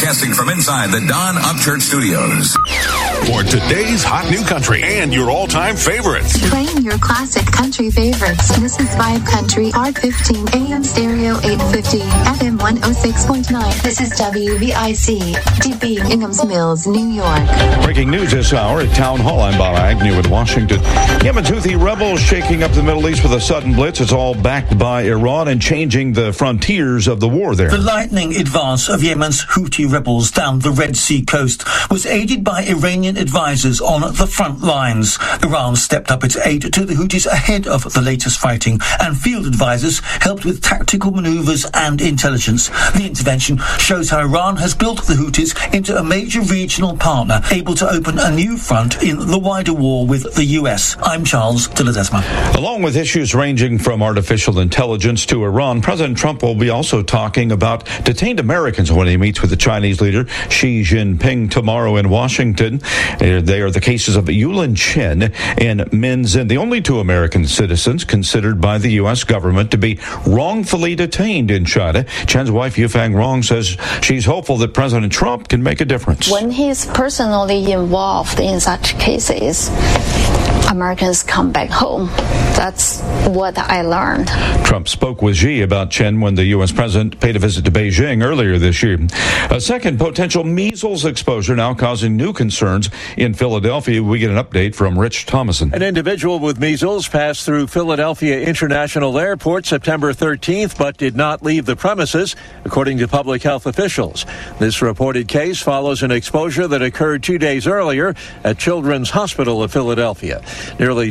Broadcasting from inside the Don Upchurch Studios. For today's hot new country and your all-time favorites. Playing your classic country favorites. This is Vibe Country, R15, AM Stereo 850, FM 106.9. This is WVIC, DB, Inghams Mills, New York. Breaking news this hour at Town Hall. I'm Bob Agnew in Washington. Yemen's Houthi rebels shaking up the Middle East with a sudden blitz. It's all backed by Iran and changing the frontiers of the war there. The lightning advance of Yemen's Houthi rebels down the Red Sea coast was aided by Iranian advisors on the front lines. Iran stepped up its aid to the Houthis ahead of the latest fighting, and field advisors helped with tactical maneuvers and intelligence. The intervention shows how Iran has built the Houthis into a major regional partner, able to open a new front in the wider war with the US. I'm Charles de Ledesma. Along with issues ranging from artificial intelligence to Iran, President Trump will be also talking about detained Americans when he meets with the Chinese leader Xi Jinping tomorrow in Washington. They are the cases of Yulin Chen and Min Zin, the only two American citizens considered by the U.S. government to be wrongfully detained in China. Chen's wife, Yufang Rong, says she's hopeful that President Trump can make a difference. When he's personally involved in such cases, Americans come back home. That's what I learned. Trump spoke with Xi about Chen when the U.S. president paid a visit to Beijing earlier this year. A second potential measles exposure now causing new concerns in Philadelphia. We get an update from Rich Thomason. An individual with measles passed through Philadelphia International Airport September 13th, but did not leave the premises, according to public health officials. This reported case follows an exposure that occurred 2 days earlier at Children's Hospital of Philadelphia. Nearly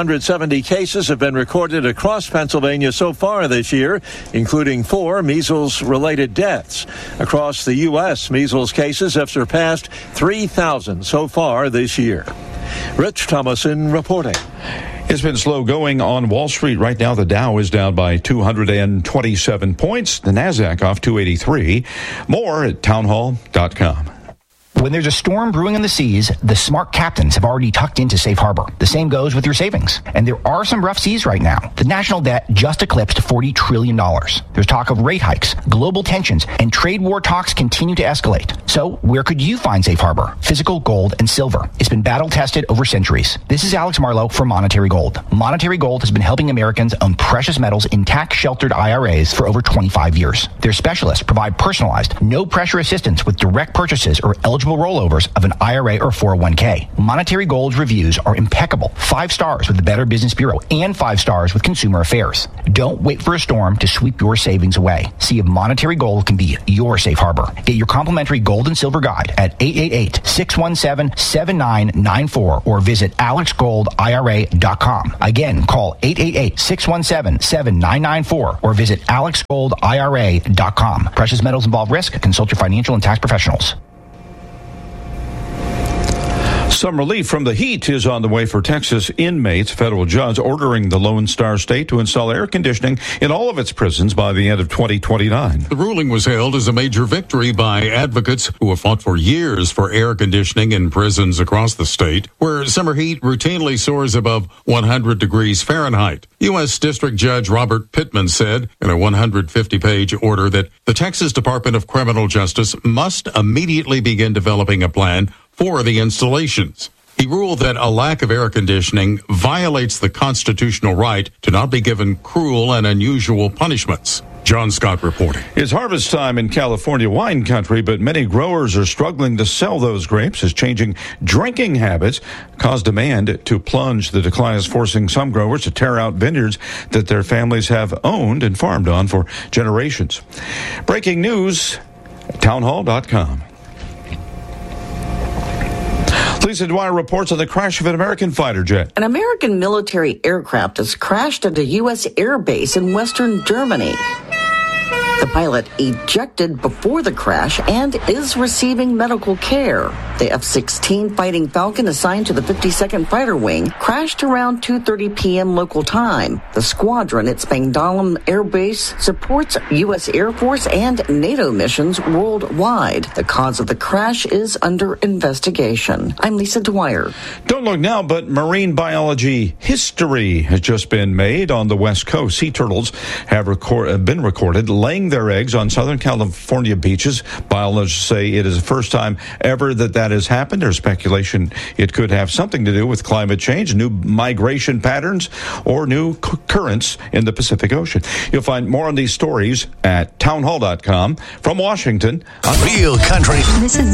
770 cases have been recorded across Pennsylvania so far this year, including 4 measles-related deaths. Across the U.S., measles cases have surpassed 3,000 so far this year. Rich Thomason reporting. It's been slow going on Wall Street. Right now, the Dow is down by 227 points. The Nasdaq off 283. More at townhall.com. When there's a storm brewing in the seas, the smart captains have already tucked into safe harbor. The same goes with your savings. And there are some rough seas right now. The national debt just eclipsed $40 trillion. There's talk of rate hikes, global tensions, and trade war talks continue to escalate. So where could you find safe harbor? Physical gold and silver. It's been battle tested over centuries. This is Alex Marlowe for Monetary Gold. Monetary Gold has been helping Americans own precious metals in tax-sheltered IRAs for over 25 years. Their specialists provide personalized, no-pressure assistance with direct purchases or eligible rollovers of an IRA or 401k. Monetary Gold's reviews are impeccable. 5 stars with the Better Business Bureau and 5 stars with Consumer Affairs. Don't wait for a storm to sweep your savings away. See if Monetary Gold can be your safe harbor. Get your complimentary gold and silver guide at 888-617-7994 or visit alexgoldira.com. Again, call 888-617-7994 or visit alexgoldira.com. Precious metals involve risk. Consult your financial and tax professionals. Some relief from the heat is on the way for Texas inmates. A federal judge ordering the Lone Star State to install air conditioning in all of its prisons by the end of 2029. The ruling was hailed as a major victory by advocates who have fought for years for air conditioning in prisons across the state, where summer heat routinely soars above 100 degrees Fahrenheit. U.S. District Judge Robert Pittman said in a 150-page order that the Texas Department of Criminal Justice must immediately begin developing a plan for the installations. He ruled that a lack of air conditioning violates the constitutional right to not be given cruel and unusual punishments. John Scott reporting. It's harvest time in California wine country, but many growers are struggling to sell those grapes as changing drinking habits cause demand to plunge. The decline is forcing some growers to tear out vineyards that their families have owned and farmed on for generations. Breaking news, townhall.com. Lisa Dwyer reports on the crash of an American fighter jet. An American military aircraft has crashed at a U.S. air base in western Germany. The pilot ejected before the crash and is receiving medical care. The F-16 Fighting Falcon assigned to the 52nd Fighter Wing crashed around 2:30 p.m. local time. The squadron at Spangdahlem Air Base supports U.S. Air Force and NATO missions worldwide. The cause of the crash is under investigation. I'm Lisa Dwyer. Don't look now, but marine biology history has just been made on the West Coast. Sea turtles have been recorded laying their eggs on Southern California beaches. Biologists say it is the first time ever that has happened. There's speculation it could have something to do with climate change, new migration patterns, or new currents in the Pacific Ocean. You'll find more on these stories at townhall.com. From Washington, Real Country. This is